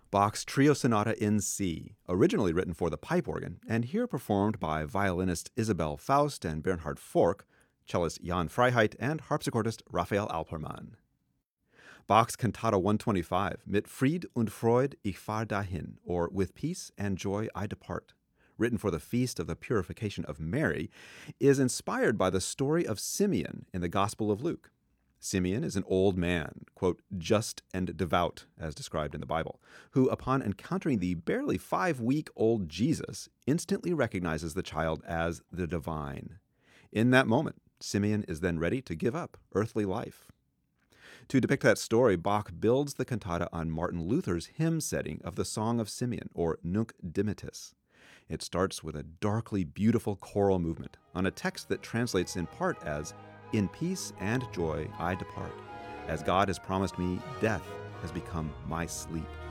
Bach's Trio Sonata in C, originally written for the pipe organ, and here performed by violinist Isabel Faust and Bernhard Fork, cellist Jan Freiheit, and harpsichordist Raphael Alpermann. Bach's Cantata 125, Mit Fried und Freud ich fahr dahin, or With Peace and Joy I Depart, written for the Feast of the Purification of Mary, is inspired by the story of Simeon in the Gospel of Luke. Simeon is an old man, quote, just and devout, as described in the Bible, who, upon encountering the barely 5-week-old Jesus, instantly recognizes the child as the divine. In that moment, Simeon is then ready to give up earthly life. To depict that story, Bach builds the cantata on Martin Luther's hymn setting of the Song of Simeon, or Nunc Dimittis. It starts with a darkly beautiful choral movement on a text that translates in part as, "In peace and joy I depart. As God has promised me, death has become my sleep."